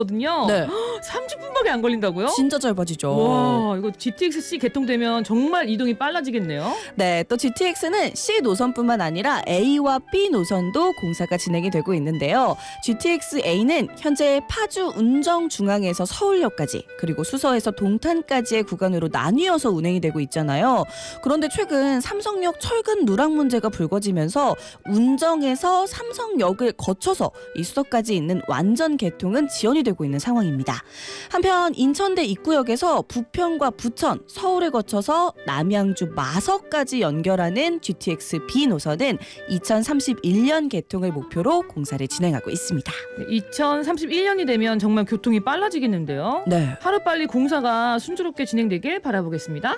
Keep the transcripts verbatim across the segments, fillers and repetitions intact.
거든요. 네. 삼십 분밖에 안 걸린다고요? 진짜 짧아지죠. 와, 이거 지티엑스-C 개통되면 정말 이동이 빨라지겠네요. 네, 또 지티엑스는 C 노선뿐만 아니라 A와 B 노선도 공사가 진행이 되고 있는데요. 지티엑스-A는 현재 파주 운정중앙에서 서울역까지 그리고 수서에서 동탄까지의 구간으로 나뉘어서 운행이 되고 있잖아요. 그런데 최근 삼성역 철근 누락 문제가 불거지면서 운정에서 삼성역을 거쳐서 이 수서까지 있는 완전 개통은 지연이 되고 있는 상황입니다. 한편 인천대 입구역에서 부평과 부천, 서울을 거쳐서 남양주 마석까지 연결하는 지티엑스-B 노선은 이천삼십일 년 개통을 목표로 공사를 진행하고 있습니다. 이천삼십일 년이 되면 정말 교통이 빨라지겠는데요. 네. 하루빨리 공사가 순조롭게 진행되길 바라보겠습니다.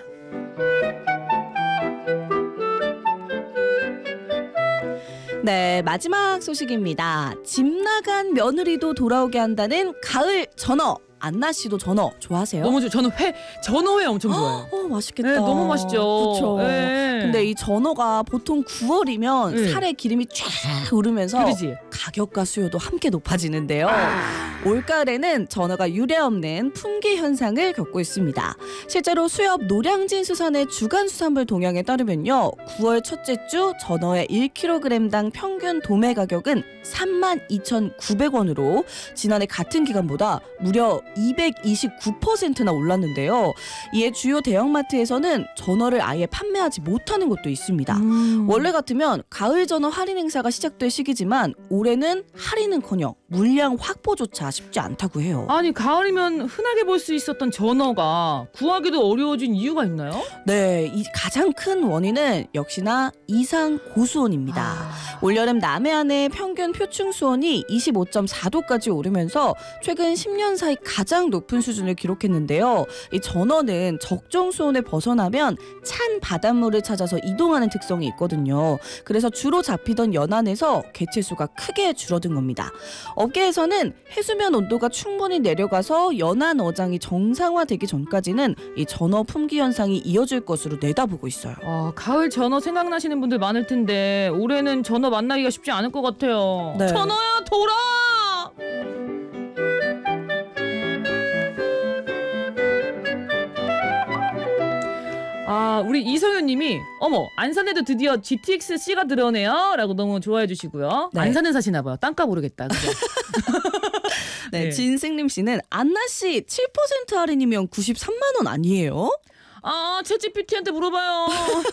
네, 마지막 소식입니다. 집 나간 며느리도 돌아오게 한다는 가을 전어. 안나 씨도 전어 좋아하세요? 너무 좋. 저는 회 전어회 엄청 좋아해요. 어, 맛있겠다. 네, 너무 맛있죠. 그렇죠. 네. 근데 이 전어가 보통 구월이면 네. 살에 기름이 쫙 오르면서 그러지. 가격과 수요도 함께 높아지는데요. 아. 올가을에는 전어가 유례없는 품귀 현상을 겪고 있습니다. 실제로 수협 노량진 수산의 주간 수산물 동향에 따르면요. 구월 첫째 주 전어의 일 킬로그램당 평균 도매 가격은 삼만 이천구백 원으로 지난해 같은 기간보다 무려 이백이십구 퍼센트나 올랐는데요. 이에 주요 대형마트에서는 전어를 아예 판매하지 못하는 곳도 있습니다. 음. 원래 같으면 가을 전어 할인 행사가 시작될 시기지만 올해는 할인은커녕 물량 확보조차 쉽지 않다고 해요. 아니 가을이면 흔하게 볼 수 있었던 전어가 구하기도 어려워진 이유가 있나요? 네, 이 가장 큰 원인은 역시나 이상 고수온입니다. 아. 올여름 남해안의 평균 표층 수온이 이십오 점 사 도까지 오르면서 최근 십 년 사이 가장 높은 수준을 기록했는데요. 이 전어는 적정 수온을 벗어나면 찬 바닷물을 찾아서 이동하는 특성이 있거든요. 그래서 주로 잡히던 연안에서 개체수가 크게 줄어든 겁니다. 업계에서는 해수면 온도가 충분히 내려가서 연안 어장이 정상화되기 전까지는 이 전어 품귀 현상이 이어질 것으로 내다보고 있어요. 아, 가을 전어 생각나시는 분들 많을 텐데 올해는 전어 만나기가 쉽지 않을 것 같아요. 네. 전어야 돌아! 아, 우리 이성현님이 어머 안산에도 드디어 지티엑스-C가 들어오네요 라고 너무 좋아해 주시고요. 네. 안산에 사시나 봐요. 땅값 오르겠다. 그죠? 네, 네. 진승림 씨는 안나 씨 칠 퍼센트 할인이면 구십삼만 원 아니에요? 아, 챗지피티한테 물어봐요.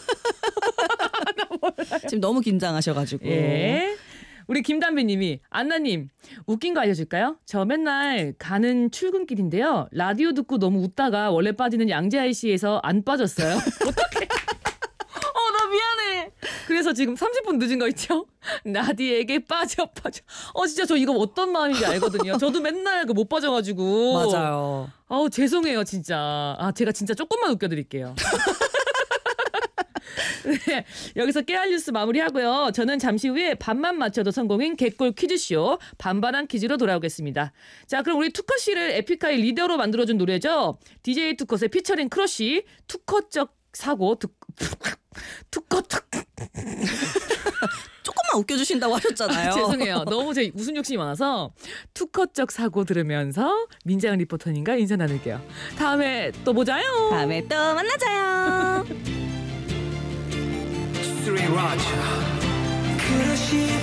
지금 너무 긴장하셔가지고. 예. 우리 김담비님이 안나님 웃긴 거 알려줄까요? 저 맨날 가는 출근길인데요. 라디오 듣고 너무 웃다가 원래 빠지는 양재하이 씨에서 안 빠졌어요. 어떡해. 어, 나 미안해. 그래서 지금 삼십 분 늦은 거 있죠? 나디에게 빠져 빠져. 어, 진짜 저 이거 어떤 마음인지 알거든요. 저도 맨날 그 못 빠져가지고. 맞아요. 아우 죄송해요 진짜. 아 제가 진짜 조금만 웃겨드릴게요. 네, 여기서 깨알 뉴스 마무리하고요. 저는 잠시 후에 반만 맞춰도 성공인 개꿀 퀴즈쇼 반반한 퀴즈로 돌아오겠습니다. 자, 그럼 우리 투컷 씨를 에픽하이 리더로 만들어준 노래죠. 디제이 투컷의 피처링 크러쉬 투컷적 사고 투, 투컷 조금만 웃겨주신다고 하셨잖아요. 아, 죄송해요. 너무 제 웃음 욕심이 많아서 투컷적 사고 들으면서 민정 리포터님과 인사 나눌게요. 다음에 또 보자요. 다음에 또 만나자요. Three Roger. 그러시